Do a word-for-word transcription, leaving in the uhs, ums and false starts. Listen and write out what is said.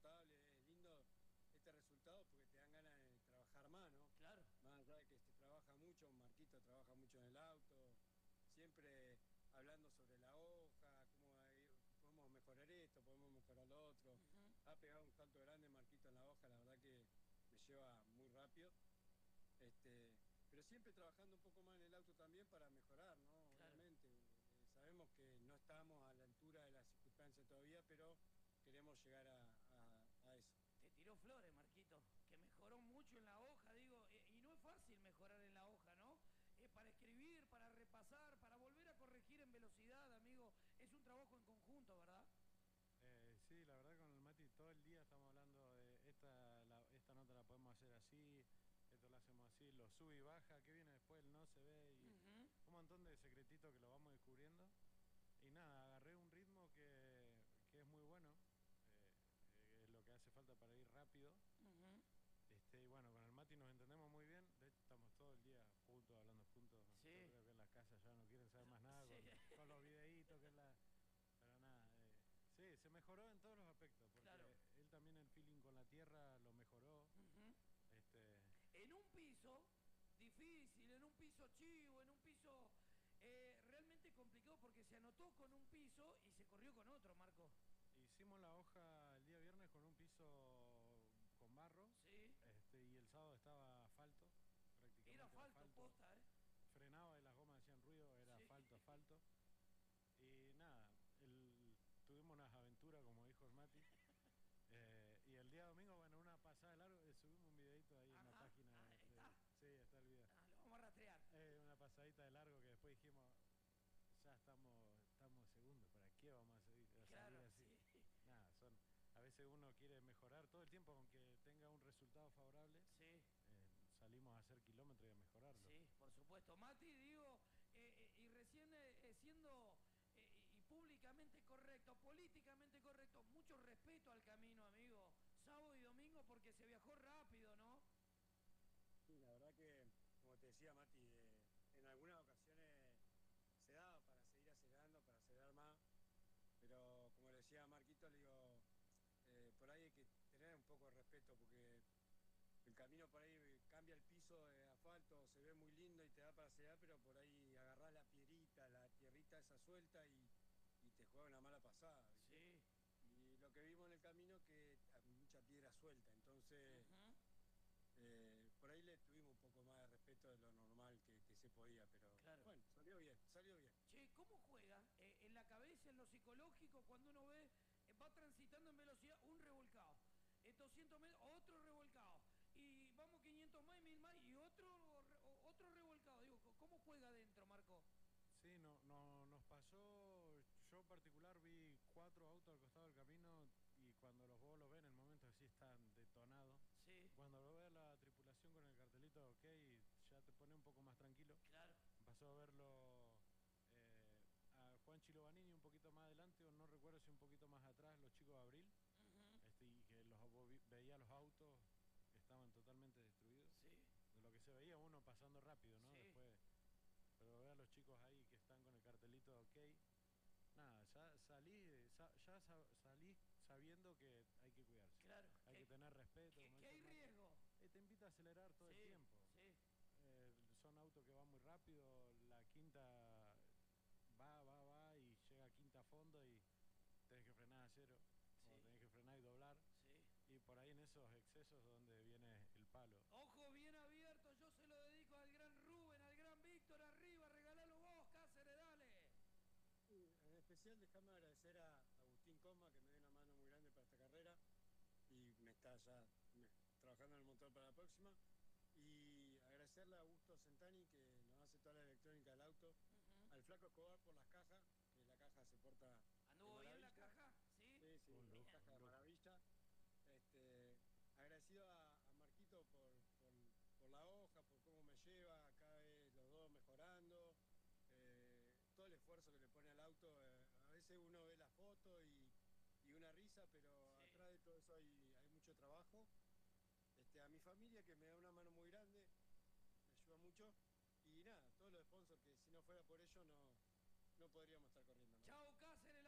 confortable, es lindo este resultado porque te dan ganas de trabajar más, ¿no? Claro. Más allá de que se trabaja mucho, Marquito trabaja mucho en el auto, siempre hablando sobre la hoja, cómo hay- podemos mejorar esto, podemos mejorar lo otro. Ujú. Ha pegado un salto grande Marquito en la hoja, la verdad que me lleva muy rápido. Este, pero siempre trabajando un poco más en el auto también para mejorar, ¿no? Claro. Obviamente, eh, sabemos que no estamos a la altura de las circunstancias todavía, pero queremos llegar a, a- a eso. Te tiró flores, Marquito, que mejoró mucho en la hoja, digo, eh, y no es fácil mejorar en la hoja, ¿no? Eh, para escribir, para repasar, para volver a corregir en velocidad, amigo, es un trabajo en conjunto, ¿verdad? Eh, sí, la verdad con el Mati todo el día estamos hablando de esta, la- esta nota la podemos hacer así, esto lo hacemos así, lo sube y baja, que viene después el no se ve y Ujú. un montón de secretitos que lo vamos descubriendo. Y nada, agarré un ritmo que, que es muy bueno, eh, eh, es lo que hace falta para ir rápido. Ujú. Este, y bueno, con el Mati nos entendemos muy bien, de hecho estamos todo el día juntos, hablando juntos. Sí. Yo creo que en la casa ya no quieren saber más nada Sí. con, con los videitos, que es la... Pero nada, eh, sí, se mejoró en todos los aspectos, porque Claro. él también el feeling con la tierra lo mejoró. Ujú. Este, En un piso difícil, en un piso chivo, en un piso eh, realmente complicado porque se anotó con un piso y se corrió con otro, Marco. hicimos la hoja el día viernes con un piso con barro, Sí. este, y el sábado estaba asfalto, prácticamente Era asfalto, posta, ¿eh? frenaba y las gomas hacían ruido, era Sí. asfalto, asfalto. Y nada, el, tuvimos unas aventuras, como dijo el Mati. Eh, y el día domingo, bueno, una pasada de largo, eh, subimos un videito ahí. Ajá, en la página. Ah, de, ¿está? Sí, está el video. Ah, lo vamos a rastrear. Eh, una pasadita de largo que después dijimos, ya estamos, estamos segundos, ¿para qué vamos a seguir, a Claro, salir así? sí. Nada, son, a veces uno quiere mejorar todo el tiempo, aunque tenga un resultado favorable. Sí. Eh, salimos a hacer kilómetros y a mejorarlo. Sí, por supuesto. Mati, digo, eh, eh, y recién eh, eh, siendo eh, y públicamente correcto, políticamente correcto, mucho respeto al camino, amigo. Sábado y domingo porque se viajó rápido, ¿no? Sí, la verdad que, como te decía Mati, eh, en algunas ocasiones se daba para seguir acelerando, para acelerar más, pero como le decía a Marquito, le digo, eh, por ahí hay que tener un poco de respeto porque el camino por ahí cambia el piso de asfalto, se ve muy lindo y te da para acelerar, pero por ahí agarrás la piedrita, la tierrita esa suelta y, y te juega una mala pasada, ¿viste? Sí. Y lo que vimos en el camino que hay mucha piedra suelta, entonces Ujú. eh, por ahí le tuvimos un poco más de respeto de lo normal que, que se podía, pero Claro. bueno, salió bien, salió bien. Che, ¿cómo juega? Eh, en la cabeza, en lo psicológico, cuando uno ve, eh, va transitando en velocidad un revolcado, eh, doscientos metros, otro revolcado, y vamos quinientos más y mil más, y otro, re- o- otro revolcado. Digo, ¿cómo juega adentro, Marco? Sí, no, no, nos pasó, yo en particular vi cuatro autos al costado del camino y cuando los vos los ven en el momento que sí están detonados, Sí. cuando lo ve la tripulación con el cartelito ok, ya te pone un poco más tranquilo. Claro. Pasó a verlo eh, a Juan Chilovanini un poquito más adelante, o no recuerdo si un poquito más atrás, los chicos de Abril, Ujú. este, y que los, vos vi- veía los autos que estaban totalmente destruidos. Sí. De lo que se veía uno pasando rápido, ¿no? Sí. Después, pero ve a los chicos ahí que están con el cartelito ok. Nada, ya salí, sa- ya sa- salí sabiendo que hay que cuidarse. Claro. Hay que, que tener respeto. que, como que dice hay el Mati. riesgo. Eh, te invita a acelerar todo Sí, el tiempo. sí. Eh, son autos que van muy rápido, la quinta va, va, va y llega a quinta a fondo y tenés que frenar a cero. Sí. O tenés que frenar y doblar. Sí. Y por ahí en esos excesos donde viene el palo. Ojo bien abierto, yo se lo dedico al gran Rubén, al gran Víctor, arriba, regalalo vos, Cáceres, dale. Y en especial déjame agradecer a Agustín Coma que me dio una mano muy grande para esta carrera y me está ya me- trabajando en el motor para la próxima. Y agradecerle a Augusto Centani que nos hace toda la electrónica del auto, Ujú. al Flaco Escobar por las cajas, que la caja se porta de ¿Anduvo bien la maravilla. caja? Sí. Sí, sí, Un la lujo, caja un de lujo. maravilla. Este, agradecido a, a Marquito por, por, por la hoja, por cómo me lleva, cada vez los dos mejorando, eh, todo el esfuerzo que le pone al auto. Eh, a veces uno ve la foto y, y una risa, pero Sí. atrás de todo eso hay, hay mucho trabajo. Este, a mi familia que me da una mano muy grande, me ayuda mucho. Y nada, todos los sponsors que si no fuera por ellos no, no podríamos estar corriendo, ¿no? Chau, Cáceres.